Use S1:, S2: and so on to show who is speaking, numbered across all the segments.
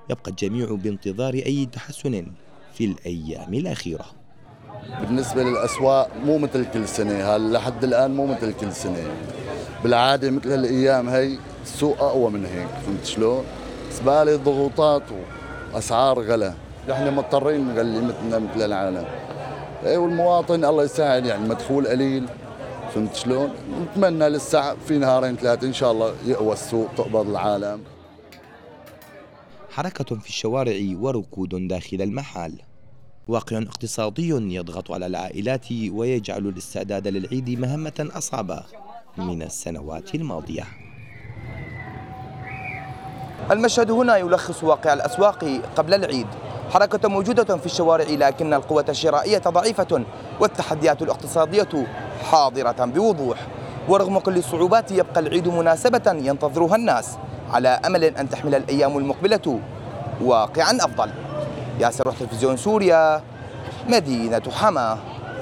S1: يبقى الجميع بانتظار أي تحسن في الأيام الأخيرة.
S2: بالنسبة للأسواق مو مثل كل سنة، لحد الآن مو مثل كل سنة. بالعادة مثل هالأيام هي السوق أقوى من هيك، فهمت شلون؟ زبالة ضغوطات وأسعار غلا، نحن مضطرين نغلي مثل العالم. والمواطن الله يساعد، يعني مدخول قليل، فهمت شلون؟ نتمنى لسه في نهارين ثلاثة إن شاء الله يقوى السوق، تقبض العالم.
S1: حركة في الشوارع وركود داخل المحال، واقع اقتصادي يضغط على العائلات ويجعل الاستعداد للعيد مهمة أصعب من السنوات الماضية.
S3: المشهد هنا يلخص واقع الأسواق قبل العيد. حركة موجودة في الشوارع، لكن القوة الشرائية ضعيفة والتحديات الاقتصادية حاضرة بوضوح. ورغم كل الصعوبات يبقى العيد مناسبة ينتظرها الناس على أمل أن تحمل الأيام المقبلة واقعا أفضل. ياسر، تلفزيون سوريا، مدينة حما.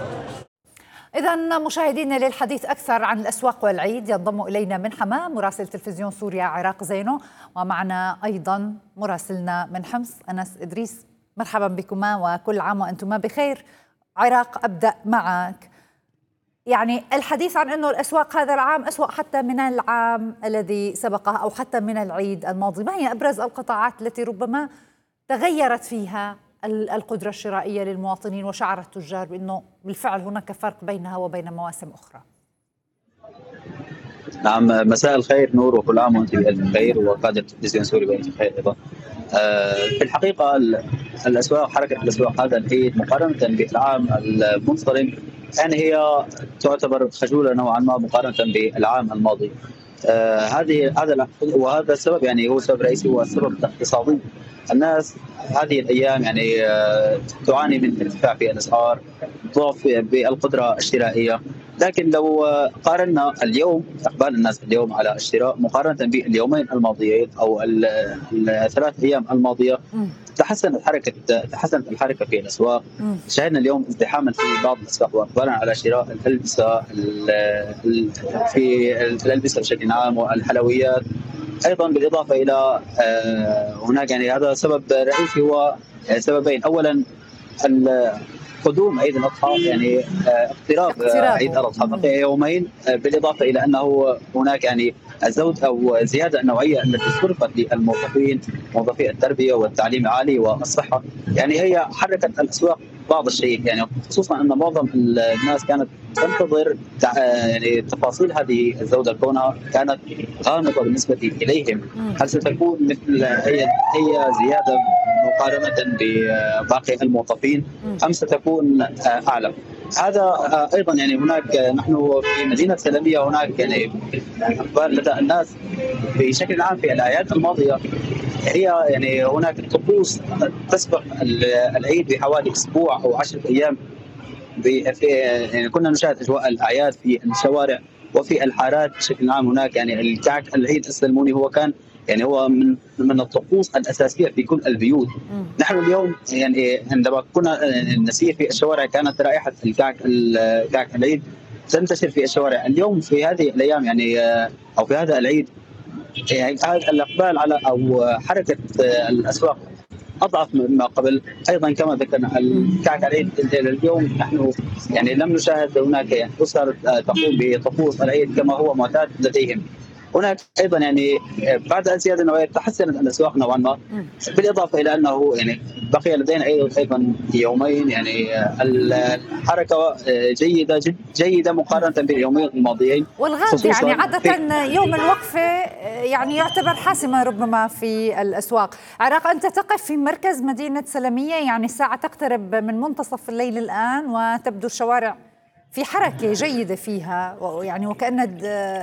S4: إذن مشاهدينا، للحديث أكثر عن الأسواق والعيد ينضم إلينا من حما مراسل تلفزيون سوريا عراق زينو، ومعنا أيضا مراسلنا من حمص أنس إدريس. مرحبا بكما وكل عام وأنتما بخير. عراق، أبدأ معك. يعني الحديث عن أنه الأسواق هذا العام أسوأ حتى من العام الذي سبقه أو حتى من العيد الماضي، ما هي أبرز القطاعات التي ربما تغيرت فيها القدرة الشرائية للمواطنين وشعر التجار بأنه بالفعل هناك فرق بينها وبين مواسم أخرى؟
S5: نعم، مساء الخير نور، وكل عام وأنت بألف خير، وقادة تلفزيون سوري بألف خير أيضا. في الحقيقة الأسواق، حركة الأسواق هذا العيد مقارنة بالعام المنصرم يعني هي تعتبر خجولة نوعا ما مقارنة بالعام الماضي. وهذا السبب يعني هو سبب رئيسي، هو السبب الاقتصادي. الناس هذه الأيام يعني تعاني من ارتفاع في الأسعار، ضعف بالقدرة الشرائية. لكن لو قارنا اليوم، إقبال الناس اليوم على الشراء مقارنة باليومين الماضيين أو الثلاث أيام الماضية، تحسنت الحركة في الأسواق. شاهدنا اليوم ازدحاما في بعض الأسواق وإقبالا على شراء الألبسة، في الألبسة بشكل عام والحلويات أيضا. بالإضافة إلى هناك يعني هذا سبب رئيسي، هو سببين. أولا قدوم عيد الأضحى، يعني اقتراب عيد الأضحى بقي يومين، بالإضافة إلى أنه هناك يعني الزود أو زيادة النوعية التي صرفت للموظفين، موظفي التربية والتعليم العالي والصحة. يعني هي حركت الأسواق بعض الشيء، يعني خصوصا أن معظم الناس كانت تنتظر يعني تفاصيل هذه الزودة كونها كانت غامضة بالنسبة إليهم. هل ستكون مثل هي زيادة مقارنة بباقي الموظفين أم ستكون أعلى؟ هذا أيضا يعني هناك نحن في مدينة سلمية هناك يعني إقبال لدى الناس بشكل عام في الأعياد الماضية. هي يعني هناك طقوس تسبق العيد بحوالي أسبوع أو 10 أيام. يعني كنا نشاهد أجواء الأعياد في الشوارع وفي الحارات بشكل عام. هناك يعني الكعك العيد السلموني هو كان يعني هو من الطقوس الأساسية في كل البيوت. نحن اليوم يعني عندما كنا نسير في الشوارع كانت رائحة الكعك العيد تنتشر في الشوارع. اليوم في هذه الأيام يعني أو في هذا العيد يعني الإقبال على أو حركة الأسواق أضعف مما قبل. أيضا كما ذكرنا الكعك العيد اليوم نحن يعني لم نشاهد هناك يعني أسر تقوم بطقوس العيد كما هو معتاد لديهم. هناك ايضا يعني بعد الزياده النوعيه تحسنت الاسواق نوعا ما، بالاضافه الى انه يعني بقي لدينا ايضا يومين يعني الحركه جيده مقارنه باليومين الماضيين.
S4: والغد يعني عاده يوم الوقفه يعني يعتبر حاسما ربما في الاسواق. عراق، انت تقف في مركز مدينه سلميه، يعني الساعه تقترب من منتصف الليل الان وتبدو الشوارع في حركة جيدة فيها، يعني وكأن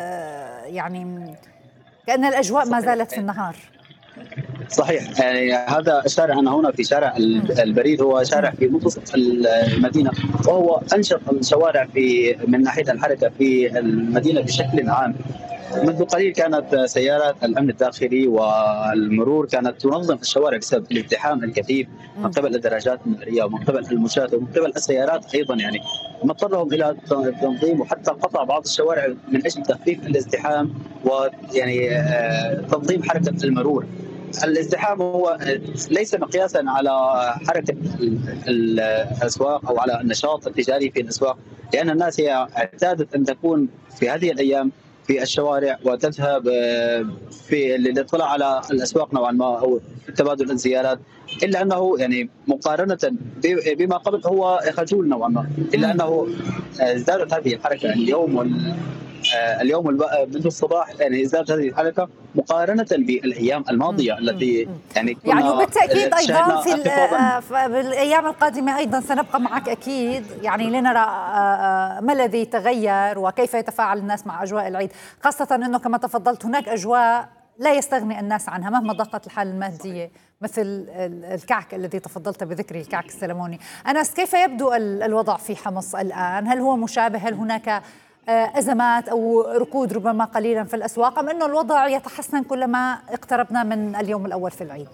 S4: يعني كأن الأجواء ما زالت في النهار.
S5: صحيح، يعني هذا الشارع، أنا هنا في شارع البريد، هو شارع في منتصف المدينة، وهو أنشط الشوارع من ناحية الحركة في المدينة بشكل عام. منذ قليل كانت سيارات الأمن الداخلي والمرور كانت تنظم الشوارع بسبب الازدحام الكثيف من قبل الدراجات النارية ومن قبل المشاة ومن قبل السيارات أيضا، يعني مضطرهم إلى التنظيم وحتى قطع بعض الشوارع من أجل تخفيف الازدحام ويعني تنظيم حركة المرور. الازدحام هو ليس مقياسا على حركة الأسواق أو على النشاط التجاري في الأسواق، لأن الناس هي اعتادت أن تكون في هذه الأيام في الشوارع وتذهب في الاطلاع على الأسواق نوعا ما أو تبادل الزيارات، إلا أنه يعني مقارنة بما قبل هو خجول نوعا ما، إلا أنه ازدادت هذه الحركة اليوم منذ الصباح، يعني ازدادت هذه الحركة مقارنة بالأيام الماضية التي يعني
S4: وبالتأكيد أيضا في الأيام القادمة أيضا سنبقى معك أكيد، يعني لنرى ما الذي تغير وكيف يتفاعل الناس مع أجواء العيد، خاصة أنه كما تفضلت هناك أجواء لا يستغني الناس عنها مهما ضاقت الحالة المادية، مثل الكعك الذي تفضلت بذكره، الكعك السلموني. أنس، كيف يبدو الوضع في حمص الآن؟ هل هو مشابه؟ هل هناك أزمات أو ركود ربما قليلا في الأسواق، أم أنه الوضع يتحسن كلما اقتربنا من اليوم الأول في العيد؟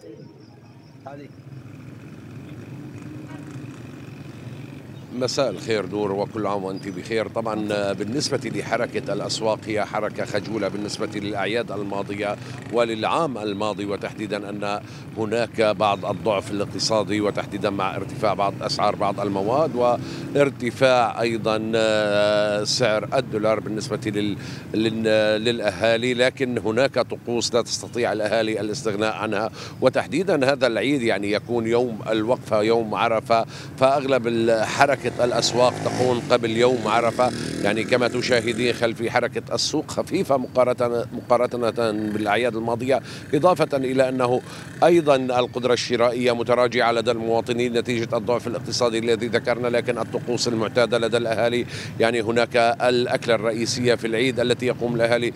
S6: مساء الخير نور، وكل عام وأنت بخير. طبعا بالنسبة لحركة الأسواق هي حركة خجولة بالنسبة للأعياد الماضية وللعام الماضي، وتحديدا أن هناك بعض الضعف الاقتصادي، وتحديدا مع ارتفاع بعض أسعار بعض المواد وارتفاع أيضا سعر الدولار بالنسبة للأهالي، لكن هناك طقوس لا تستطيع الأهالي الاستغناء عنها، وتحديدا هذا العيد يعني يكون يوم الوقفة، يوم عرفة، فأغلب حركة الأسواق تكون قبل يوم عرفة، يعني كما تشاهدين خلفي حركة السوق خفيفة مقارنة بالأعياد الماضية، إضافة إلى أنه أيضا القدرة الشرائية متراجعة لدى المواطنين نتيجة الضعف الاقتصادي الذي ذكرنا، لكن الطقوس المعتادة لدى الأهالي، يعني هناك الأكلة الرئيسية في العيد التي يقوم الأهالي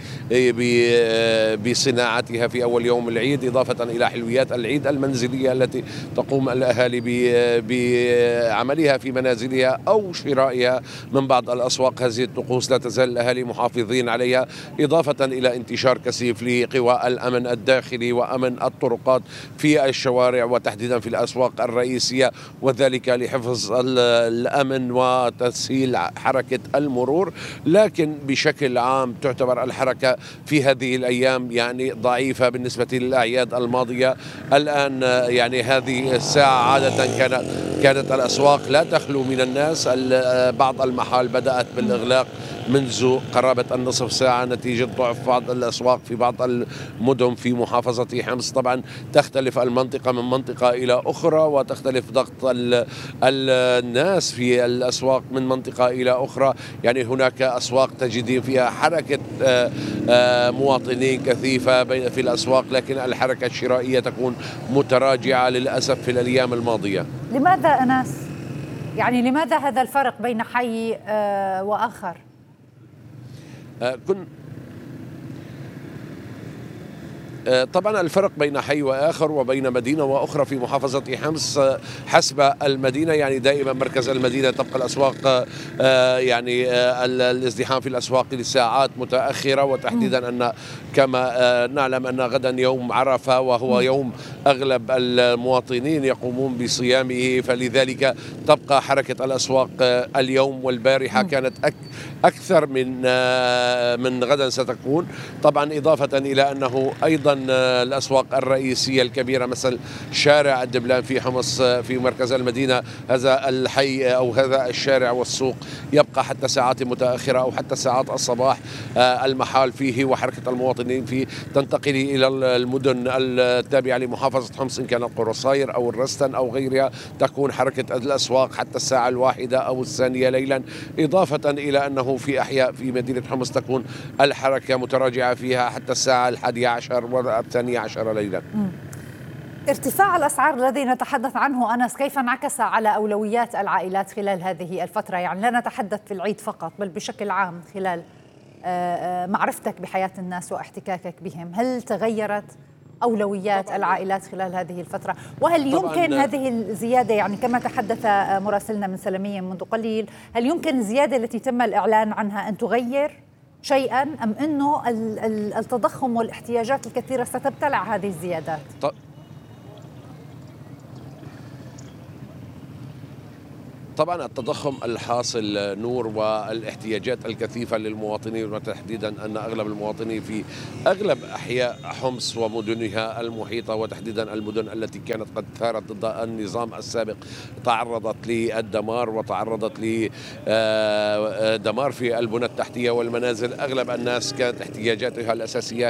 S6: بصناعتها في أول يوم العيد، إضافة إلى حلويات العيد المنزلية التي تقوم الأهالي بعملها في منازلها أو شرائها من بعض الأسواق. هذه الطقوس لا تزال الأهالي محافظين عليها، إضافة إلى انتشار كثيف لقوى الأمن الداخلي وأمن الطرقات في الشوارع وتحديدا في الأسواق الرئيسية، وذلك لحفظ الأمن وتسهيل حركة المرور. لكن بشكل عام تعتبر الحركة في هذه الأيام يعني ضعيفة بالنسبة للأعياد الماضية. الآن يعني هذه الساعة عادة كانت الأسواق لا تخلو من الناس، بعض المحال بدأت بالإغلاق منذ قرابة النصف ساعة نتيجة ضعف بعض الأسواق في بعض المدن في محافظة حمص. طبعا تختلف المنطقة من منطقة إلى أخرى، وتختلف ضغط الناس في الأسواق من منطقة إلى أخرى، يعني هناك أسواق تجدين فيها حركة مواطنين كثيفة في الأسواق، لكن الحركة الشرائية تكون متراجعة للأسف في الأيام الماضية.
S4: لماذا أناس؟ يعني لماذا هذا الفرق بين حي وآخر؟
S6: طبعا الفرق بين حي وآخر وبين مدينة وأخرى في محافظة حمص حسب المدينة، يعني دائما مركز المدينة تبقى الأسواق يعني الازدحام في الأسواق لساعات متأخرة، وتحديدا أن كما نعلم أن غدا يوم عرفة وهو يوم أغلب المواطنين يقومون بصيامه، فلذلك تبقى حركة الأسواق اليوم والبارحة كانت أكثر من غدا ستكون. طبعا إضافة إلى أنه أيضا الأسواق الرئيسية الكبيرة مثل شارع الدبلان في حمص في مركز المدينة، هذا الحي أو هذا الشارع والسوق يبقى حتى ساعات متأخرة أو حتى ساعات الصباح المحال فيه وحركة المواطنين فيه تنتقل إلى المدن التابعة لمحافظة حمص، إن كانت قرصاير أو الرستن أو غيرها، تكون حركة الأسواق حتى الساعة 1 أو 2 ليلا، إضافة إلى أنه في أحياء في مدينة حمص تكون الحركة متراجعة فيها حتى الساعة 11 و12 ليلا.
S4: ارتفاع الأسعار الذي نتحدث عنه أنس كيف انعكس على أولويات العائلات خلال هذه الفترة؟ يعني لا نتحدث في العيد فقط بل بشكل عام خلال معرفتك بحياة الناس واحتكاكك بهم، هل تغيرت أولويات العائلات خلال هذه الفترة؟ وهل يمكن هذه الزيادة، يعني كما تحدث مراسلنا من سلمية منذ قليل، هل يمكن الزيادة التي تم الإعلان عنها أن تغير شيئا أم أنه التضخم والاحتياجات الكثيرة ستبتلع هذه الزيادات؟
S6: طبعا التضخم الحاصل نور والاحتياجات الكثيفة للمواطنين، وتحديدا أن أغلب المواطنين في أغلب أحياء حمص ومدنها المحيطة، وتحديدا المدن التي كانت قد ثارت ضد النظام السابق، تعرضت للدمار وتعرضت لدمار في البنى التحتية والمنازل. أغلب الناس كانت احتياجاتها الأساسية